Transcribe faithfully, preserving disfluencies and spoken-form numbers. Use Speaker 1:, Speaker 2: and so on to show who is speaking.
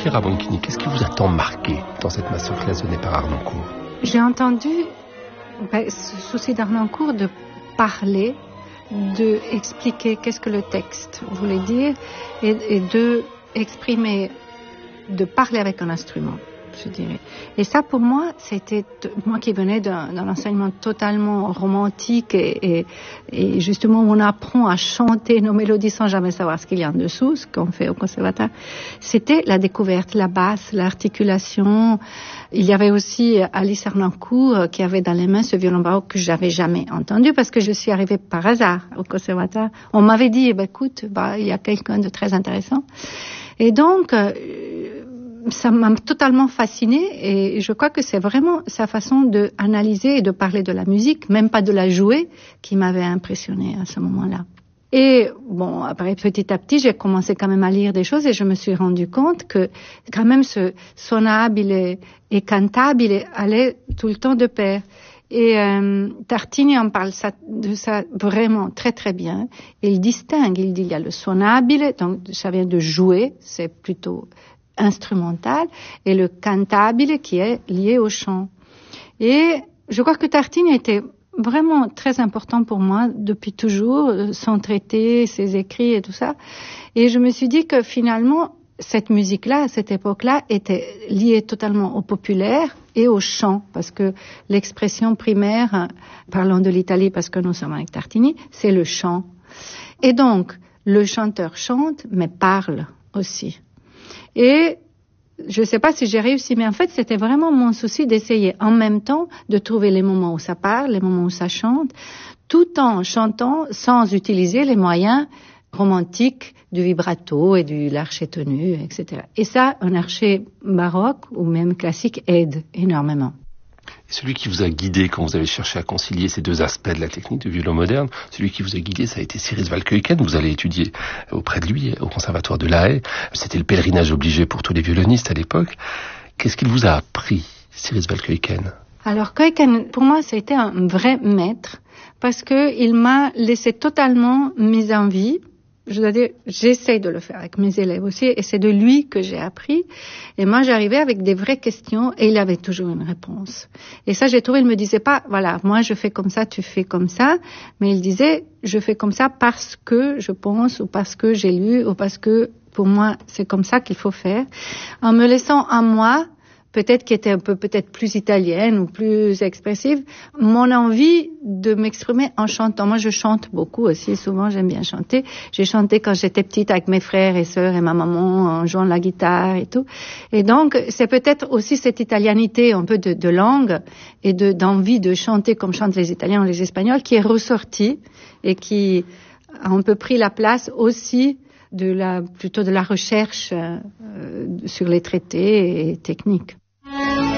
Speaker 1: Pierre Abonkini, qu'est-ce qui vous a tant marqué dans cette masterclass donnée par Harnoncourt?
Speaker 2: J'ai entendu ben, ce souci d'Harnoncourt de parler, de expliquer qu'est-ce que le texte voulait dire et, et de exprimer, de parler avec un instrument, je dirais. Et ça, pour moi, c'était moi qui venais d'un, d'un enseignement totalement romantique et, et, et justement où on apprend à chanter nos mélodies sans jamais savoir ce qu'il y a en dessous, ce qu'on fait au conservatoire. C'était la découverte, la basse, l'articulation. Il y avait aussi Alice Harnoncourt qui avait dans les mains ce violon baroque que j'avais jamais entendu parce que je suis arrivée par hasard au conservatoire. On m'avait dit, eh ben, écoute, bah, il y a quelqu'un de très intéressant. Et donc, euh, ça m'a totalement fascinée et je crois que c'est vraiment sa façon d'analyser et de parler de la musique, même pas de la jouer, qui m'avait impressionnée à ce moment-là. Et bon, après, petit à petit, j'ai commencé quand même à lire des choses et je me suis rendu compte que quand même ce sonabile et cantabile allait tout le temps de pair. Et euh, Tartini en parle ça, de ça vraiment très très bien. Il distingue, il dit il y a le sonabile, donc ça vient de jouer, c'est plutôt instrumental, et le cantabile qui est lié au chant. Et je crois que Tartini était vraiment très important pour moi depuis toujours, son traité, ses écrits et tout ça. Et je me suis dit que finalement, cette musique-là, à cette époque-là, était liée totalement au populaire et au chant, parce que l'expression primaire, parlons de l'Italie parce que nous sommes avec Tartini, c'est le chant. Et donc, le chanteur chante, mais parle aussi. Et je ne sais pas si j'ai réussi, mais en fait, c'était vraiment mon souci d'essayer en même temps de trouver les moments où ça parle, les moments où ça chante, tout en chantant sans utiliser les moyens romantiques du vibrato et du l'archet tenu, et cetera. Et ça, un archet baroque ou même classique aide énormément.
Speaker 1: Et celui qui vous a guidé quand vous avez cherché à concilier ces deux aspects de la technique du violon moderne, celui qui vous a guidé, ça a été Cyrus Valkuyken. Vous allez étudier auprès de lui au conservatoire de La Haye. C'était le pèlerinage obligé pour tous les violonistes à l'époque. Qu'est-ce qu'il vous a appris, Cyrus Valkuyken?
Speaker 2: Alors, Kuyken, pour moi, ça a été un vrai maître parce que il m'a laissé totalement mes envies. Je dois dire, j'essaie de le faire avec mes élèves aussi, et c'est de lui que j'ai appris. Et moi, j'arrivais avec des vraies questions, et il avait toujours une réponse. Et ça, j'ai trouvé, il me disait pas, voilà, moi, je fais comme ça, tu fais comme ça, mais il disait, je fais comme ça parce que je pense, ou parce que j'ai lu, ou parce que, pour moi, c'est comme ça qu'il faut faire. En me laissant à moi, peut-être qui était un peu peut-être plus italienne ou plus expressive, mon envie de m'exprimer en chantant. Moi, je chante beaucoup aussi, souvent j'aime bien chanter. J'ai chanté quand j'étais petite avec mes frères et sœurs et ma maman en jouant la guitare et tout. Et donc, c'est peut-être aussi cette italianité un peu de, de langue et de, d'envie de chanter comme chantent les Italiens ou les Espagnols qui est ressortie et qui a un peu pris la place aussi de la, plutôt de la recherche euh, sur les traités et techniques.